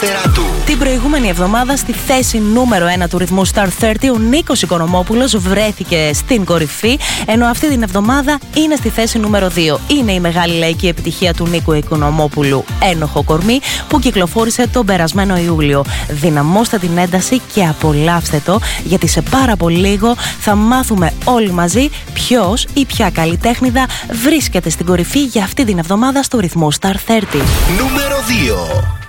αστέρα του. Την προηγούμενη εβδομάδα στη θέση νούμερο 1 του ρυθμού Star 30 ο Νίκος Οικονομόπουλος βρέθηκε στην κορυφή, ενώ αυτή την εβδομάδα είναι στη θέση νούμερο 2. Είναι η μεγάλη λαϊκή επιτυχία του Νίκου Οικονομόπουλου «Ένοχο κορμί» που κυκλοφόρησε τον περασμένο Ιούλιο. Δυναμώστε την ένταση και απολαύστε το, γιατί σε πάρα πολύ λίγο θα μάθουμε όλοι μαζί ποιος ή ποια καλλιτέχνηδα βρίσκεται στην κορυφή για αυτή την εβδομάδα στο ρυθμό Star 30. Νούμερο 2.